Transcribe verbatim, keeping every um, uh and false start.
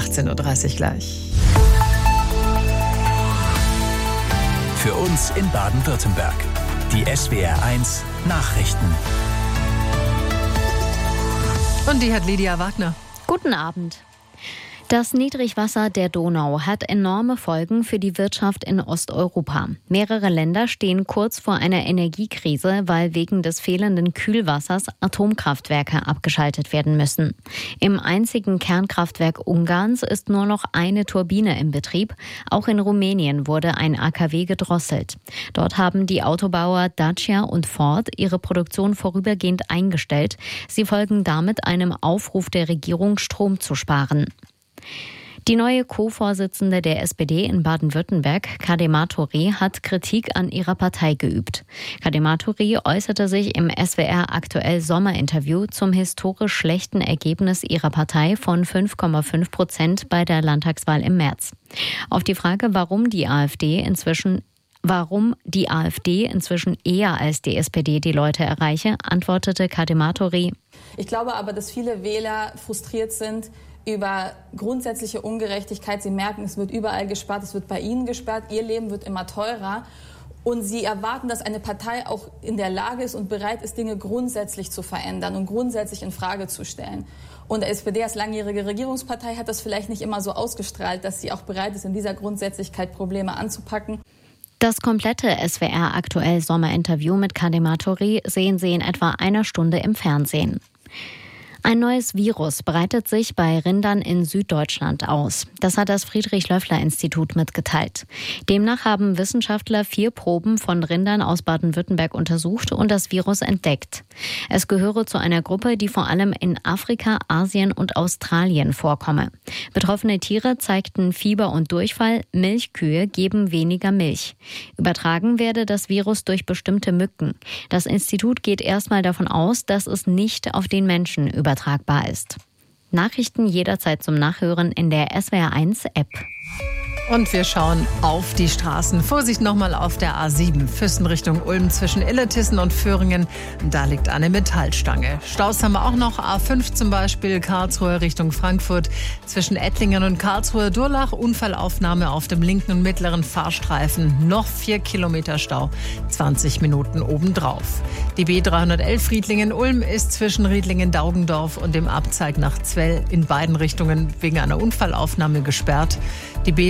achtzehn Uhr dreißig gleich. Für uns in Baden-Württemberg. Die S W R eins Nachrichten. Und die hat Lydia Wagner. Guten Abend. Das Niedrigwasser der Donau hat enorme Folgen für die Wirtschaft in Osteuropa. Mehrere Länder stehen kurz vor einer Energiekrise, weil wegen des fehlenden Kühlwassers Atomkraftwerke abgeschaltet werden müssen. Im einzigen Kernkraftwerk Ungarns ist nur noch eine Turbine im Betrieb. Auch in Rumänien wurde ein A K W gedrosselt. Dort haben die Autobauer Dacia und Ford ihre Produktion vorübergehend eingestellt. Sie folgen damit einem Aufruf der Regierung, Strom zu sparen. Die neue Co-Vorsitzende der S P D in Baden-Württemberg, Kadema Ture, hat Kritik an ihrer Partei geübt. Kadema Ture äußerte sich im S W R Aktuell Sommerinterview zum historisch schlechten Ergebnis ihrer Partei von fünf Komma fünf Prozent bei der Landtagswahl im März. Auf die Frage, warum die AfD inzwischen Warum die AfD inzwischen eher als die S P D die Leute erreiche, antwortete Kadema Ture: Ich glaube aber, dass viele Wähler frustriert sind über grundsätzliche Ungerechtigkeit. Sie merken, es wird überall gespart, es wird bei ihnen gespart, ihr Leben wird immer teurer. Und sie erwarten, dass eine Partei auch in der Lage ist und bereit ist, Dinge grundsätzlich zu verändern und grundsätzlich in Frage zu stellen. Und der S P D als langjährige Regierungspartei hat das vielleicht nicht immer so ausgestrahlt, dass sie auch bereit ist, in dieser Grundsätzlichkeit Probleme anzupacken. Das komplette S W R Aktuell Sommerinterview mit Kadema Ture sehen Sie in etwa einer Stunde im Fernsehen. Ein neues Virus breitet sich bei Rindern in Süddeutschland aus. Das hat das Friedrich-Löffler-Institut mitgeteilt. Demnach haben Wissenschaftler vier Proben von Rindern aus Baden-Württemberg untersucht und das Virus entdeckt. Es gehöre zu einer Gruppe, die vor allem in Afrika, Asien und Australien vorkomme. Betroffene Tiere zeigten Fieber und Durchfall, Milchkühe geben weniger Milch. Übertragen werde das Virus durch bestimmte Mücken. Das Institut geht erstmal davon aus, dass es nicht auf den Menschen übertragbar ist. Nachrichten jederzeit zum Nachhören in der S W R eins App. Und wir schauen auf die Straßen. Vorsicht nochmal auf der A sieben, Füssen Richtung Ulm zwischen Illertissen und Föhringen. Da liegt eine Metallstange. Staus haben wir auch noch, A fünf zum Beispiel, Karlsruhe Richtung Frankfurt. Zwischen Ettlingen und Karlsruhe-Durlach, Unfallaufnahme auf dem linken und mittleren Fahrstreifen. Noch vier Kilometer Stau, zwanzig Minuten obendrauf. Die B dreihundertelf Friedlingen-Ulm ist zwischen Riedlingen-Daugendorf und dem Abzeig nach Zwell in beiden Richtungen wegen einer Unfallaufnahme gesperrt. Die B